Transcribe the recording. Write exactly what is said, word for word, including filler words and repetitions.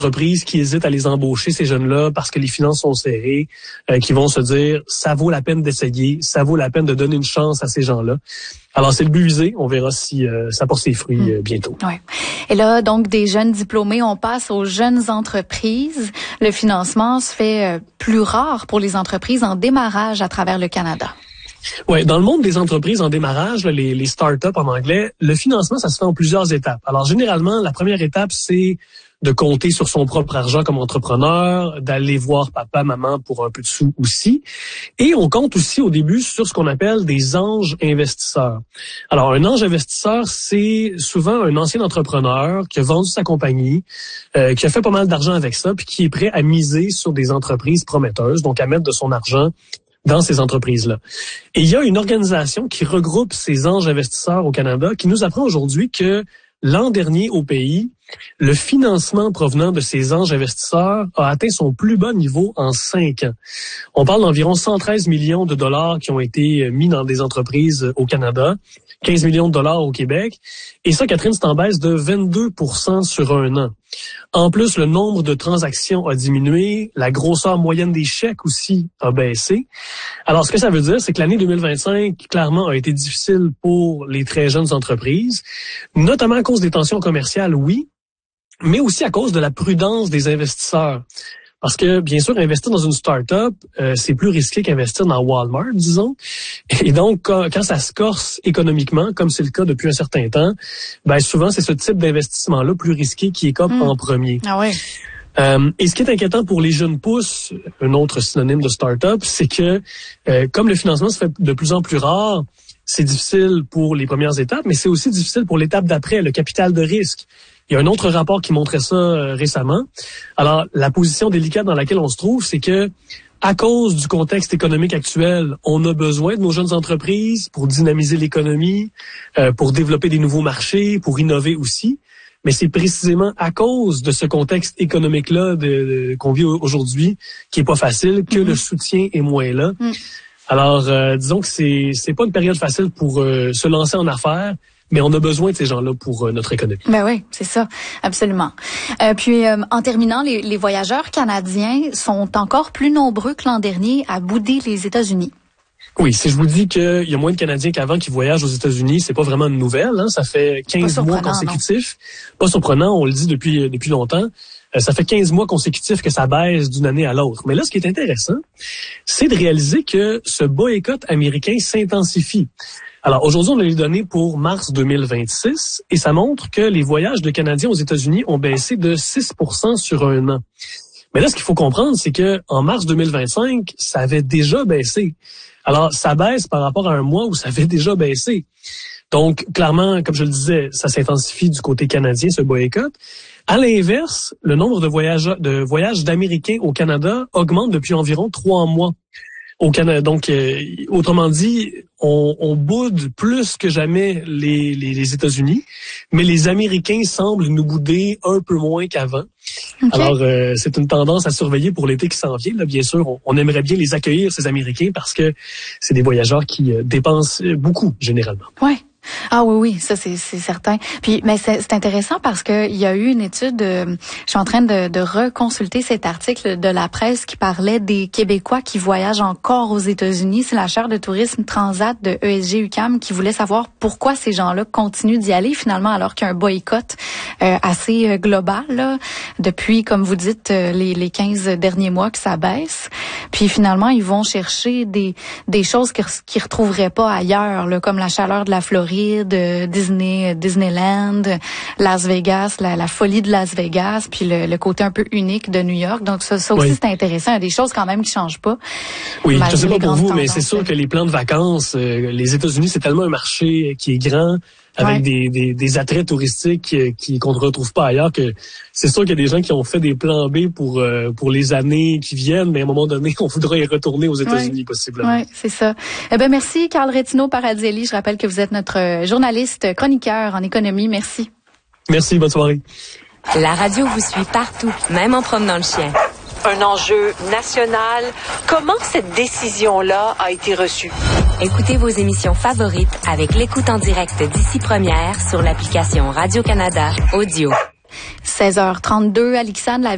entreprises qui hésitent à les embaucher, ces jeunes-là, parce que les finances sont serrées, euh, qui vont se dire, ça vaut la peine d'essayer, ça vaut la peine de donner une chance à ces gens-là. Alors, c'est le but visé. On verra si euh, ça porte ses fruits euh, bientôt. Ouais. Et là, donc, des jeunes diplômés, on passe aux jeunes entreprises. Le financement se fait euh, plus rare pour les entreprises en démarrage à travers le Canada. Ouais, dans le monde des entreprises en démarrage, là, les, les startups en anglais, le financement, ça se fait en plusieurs étapes. Alors, généralement, la première étape, c'est de compter sur son propre argent comme entrepreneur, d'aller voir papa, maman pour un peu de sous aussi. Et on compte aussi au début sur ce qu'on appelle des anges investisseurs. Alors, un ange investisseur, c'est souvent un ancien entrepreneur qui a vendu sa compagnie, euh, qui a fait pas mal d'argent avec ça, puis qui est prêt à miser sur des entreprises prometteuses, donc à mettre de son argent dans ces entreprises-là. Et il y a une organisation qui regroupe ces anges investisseurs au Canada qui nous apprend aujourd'hui que l'an dernier au pays, le financement provenant de ces anges investisseurs a atteint son plus bas niveau en cinq ans. On parle d'environ cent treize millions de dollars qui ont été mis dans des entreprises au Canada, quinze millions de dollars au Québec. Et ça, Catherine, c'est en baisse de vingt-deux pour cent sur un an. En plus, le nombre de transactions a diminué, la grosseur moyenne des chèques aussi a baissé. Alors, ce que ça veut dire, c'est que l'année deux mille vingt-cinq, clairement, a été difficile pour les très jeunes entreprises, notamment à cause des tensions commerciales, oui, mais aussi à cause de la prudence des investisseurs. Parce que, bien sûr, investir dans une start-up, euh, c'est plus risqué qu'investir dans Walmart, disons. Et donc, quand, quand ça se corse économiquement, comme c'est le cas depuis un certain temps, ben souvent, c'est ce type d'investissement-là plus risqué qui écope mmh. en premier. Ah ouais. Euh, et ce qui est inquiétant pour les jeunes pousses, un autre synonyme de start-up, c'est que euh, comme le financement se fait de plus en plus rare, c'est difficile pour les premières étapes, mais c'est aussi difficile pour l'étape d'après, le capital de risque. Il y a un autre rapport qui montrait ça euh, récemment. Alors, la position délicate dans laquelle on se trouve, c'est que à cause du contexte économique actuel, on a besoin de nos jeunes entreprises pour dynamiser l'économie, euh, pour développer des nouveaux marchés, pour innover aussi. Mais c'est précisément à cause de ce contexte économique-là de, de, qu'on vit aujourd'hui, qui est pas facile, que mm-hmm. le soutien est moins là. Mm. Alors, euh, disons que c'est c'est pas une période facile pour euh, se lancer en affaires, mais on a besoin de ces gens-là pour euh, notre économie. Ben oui, c'est ça, absolument. Euh, puis, euh, en terminant, les, les voyageurs canadiens sont encore plus nombreux que l'an dernier à bouder les États-Unis. Oui, si je vous dis qu'il y a moins de Canadiens qu'avant qui voyagent aux États-Unis, c'est pas vraiment une nouvelle. Hein? Ça fait quinze mois consécutifs. Non. Pas surprenant, on le dit depuis depuis longtemps. Euh, ça fait quinze mois consécutifs que ça baisse d'une année à l'autre. Mais là, ce qui est intéressant, c'est de réaliser que ce boycott américain s'intensifie. Alors, aujourd'hui, on a les données pour mars deux mille vingt-six et ça montre que les voyages de Canadiens aux États-Unis ont baissé de six pour cent sur un an. Mais là, ce qu'il faut comprendre, c'est que en mars deux mille vingt-cinq, ça avait déjà baissé. Alors, ça baisse par rapport à un mois où ça avait déjà baissé. Donc, clairement, comme je le disais, ça s'intensifie du côté canadien, ce boycott. À l'inverse, le nombre de voyages, de voyages d'Américains au Canada augmente depuis environ trois mois. Au Canada. Donc, euh, autrement dit, on, on boude plus que jamais les, les, les États-Unis, mais les Américains semblent nous bouder un peu moins qu'avant. Okay. Alors, euh, c'est une tendance à surveiller pour l'été qui s'en vient. Là, bien sûr, on, on aimerait bien les accueillir, ces Américains, parce que c'est des voyageurs qui euh, dépensent beaucoup, généralement. Ouais. Ah oui, oui, ça c'est, c'est certain. Puis, mais c'est, c'est intéressant parce que il y a eu une étude, euh, je suis en train de, de reconsulter cet article de la presse qui parlait des Québécois qui voyagent encore aux États-Unis. C'est la chaire de tourisme Transat de E S G U Q A M qui voulait savoir pourquoi ces gens-là continuent d'y aller finalement alors qu'il y a un boycott euh, assez euh, global là, depuis, comme vous dites, euh, les, les quinze derniers mois que ça baisse. Puis finalement, ils vont chercher des, des choses qu'ils ne retrouveraient pas ailleurs, là, comme la chaleur de la Floride, Disney, Disneyland, Las Vegas, la, la folie de Las Vegas, puis le, le côté un peu unique de New York. Donc ça, ça aussi, oui. C'est intéressant. Il y a des choses quand même qui changent pas. Oui, je sais pas pour vous, mais c'est sûr que les plans de vacances, euh, les États-Unis, c'est tellement un marché qui est grand, avec ouais. des, des, des attraits touristiques qui qu'on ne retrouve pas ailleurs, que c'est sûr qu'il y a des gens qui ont fait des plans B pour euh, pour les années qui viennent, mais à un moment donné, on voudrait y retourner aux États-Unis, ouais. possiblement. Oui, c'est ça. Eh ben merci, Carl Retino-Paradzelli. Je rappelle que vous êtes notre journaliste, chroniqueur en économie. Merci. Merci, bonne soirée. La radio vous suit partout, même en promenant le chien. Un enjeu national. Comment cette décision-là a été reçue? Écoutez vos émissions favorites avec l'écoute en direct d'Ici Première sur l'application Radio-Canada Audio. seize heures trente-deux, Alexandre, la